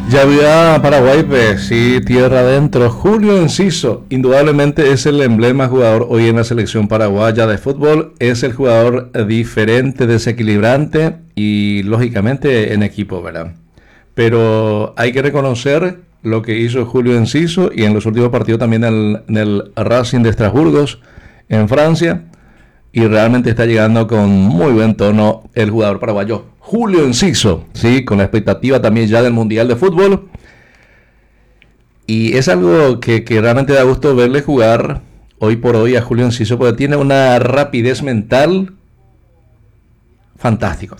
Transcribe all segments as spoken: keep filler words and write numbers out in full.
Ya había Paraguay, pues sí, tierra adentro. Julio Enciso, indudablemente es el emblema jugador hoy en la selección paraguaya de fútbol. Es el jugador diferente, desequilibrante y lógicamente en equipo, ¿verdad? Pero hay que reconocer lo que hizo Julio Enciso y en los últimos partidos también en el, en el Racing de Estrasburgos en Francia. Y realmente está llegando con muy buen tono el jugador paraguayo Julio Enciso, ¿sí? Con la expectativa también ya del Mundial de Fútbol. Y es algo que, que realmente da gusto verle jugar hoy por hoy a Julio Enciso, porque tiene una rapidez mental fantástico.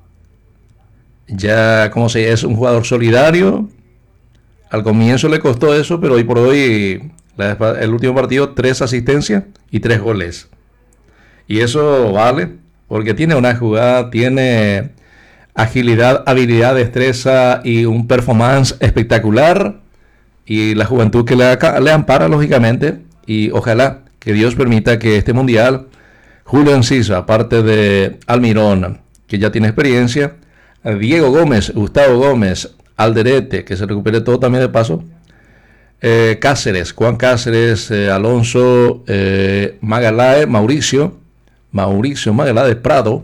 Ya, como se es un jugador solidario. Al comienzo le costó eso, pero hoy por hoy, la, el último partido, tres asistencias y tres goles. Y eso vale, porque tiene una jugada, tiene agilidad, habilidad, destreza y un performance espectacular. Y la juventud que le, le ampara, lógicamente. Y ojalá que Dios permita que este mundial, Julio Enciso, aparte de Almirón, que ya tiene experiencia, Diego Gómez, Gustavo Gómez, Alderete, que se recupere todo también de paso, eh, Cáceres, Juan Cáceres, eh, Alonso, eh, Magaláes, Mauricio, Mauricio Magaláes Prado,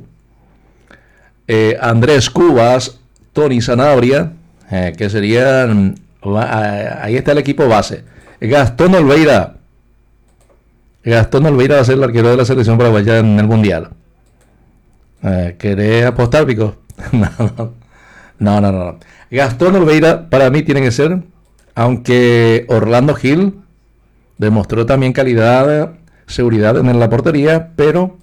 eh, Andrés Cubas, Tony Sanabria, eh, que serían, ahí está el equipo base. Gastón Olveira, Gastón Olveira va a ser el arquero de la selección paraguaya en el mundial. Eh, ¿Querés apostar, Pico? no, no, no, no. Gastón Olveira para mí tiene que ser, aunque Orlando Gil demostró también calidad, seguridad en la portería, pero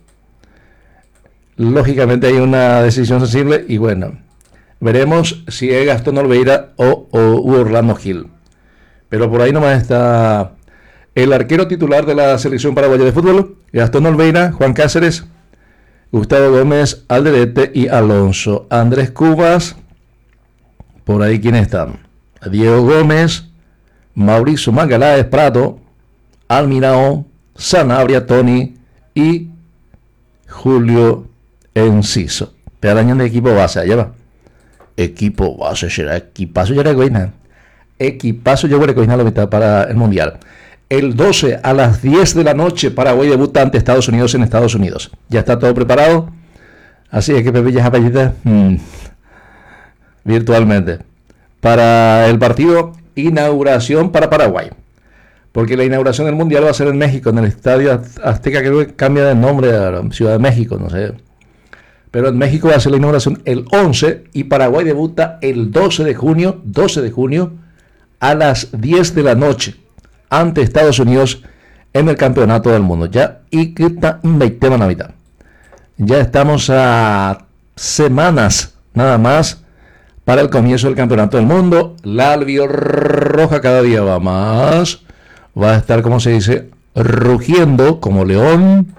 lógicamente hay una decisión sensible y bueno, veremos si es Gastón Olveira o, o Orlando Gil. Pero por ahí nomás está el arquero titular de la selección paraguaya de fútbol, Gastón Olveira, Juan Cáceres, Gustavo Gómez, Alderete y Alonso. Andrés Cubas, por ahí quiénes están. Diego Gómez, Mauricio Magaláes Prado, Almirón, Sanabria, Tony y Julio Enciso. Pedañan de equipo base, allá va. Equipo base, será equipazo ya recoina. Equipazo ya recoina la mitad para el mundial. El doce a las diez de la noche, Paraguay debuta ante Estados Unidos en Estados Unidos. Ya está todo preparado. Así es que Pepillas Apellidas hmm, virtualmente. Para el partido inauguración para Paraguay. Porque la inauguración del mundial va a ser en México, en el Estadio Azteca, creo que cambia de nombre a Ciudad de México, no sé. Pero en México va a ser la inauguración el once y Paraguay debuta el doce de junio, doce de junio a las diez de la noche ante Estados Unidos en el Campeonato del Mundo. Ya y quita veinte Navidad. Ya estamos a semanas nada más para el comienzo del Campeonato del Mundo. La albirroja cada día va más. Va a estar, como se dice, rugiendo como león.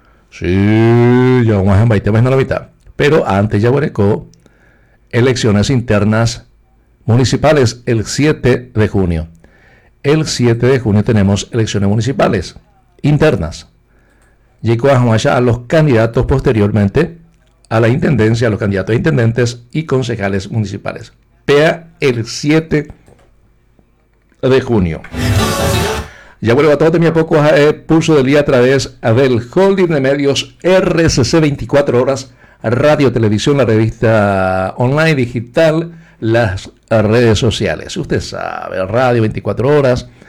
Sí, ya vamos en veinte menos la mitad. Pero antes ya huerecó elecciones internas municipales el siete de junio. El siete de junio tenemos elecciones municipales internas. Llegó a los candidatos posteriormente a la intendencia, a los candidatos a intendentes y concejales municipales. Pea el siete de junio. Ya vuelvo a todo, tenía poco eh, pulso del día a través del holding de medios R C C veinticuatro horas, radio, televisión, la revista online, digital, las redes sociales. Usted sabe, radio veinticuatro horas,